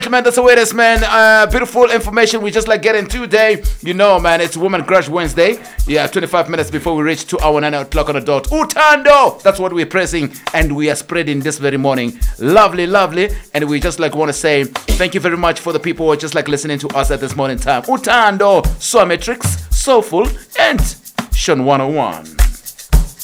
Man, that's the way it is, man. Beautiful information we just like getting today. You know, man, it's Woman Crush Wednesday. Yeah, 25 minutes before we reach 2 hour 9 o'clock on the dot. Utando! That's what we're pressing and we are spreading this very morning. Lovely, lovely. And we just like want to say thank you very much for the people who are just like listening to us at this morning time. Utando, Soul Matrix, Soulful, and Sean 101.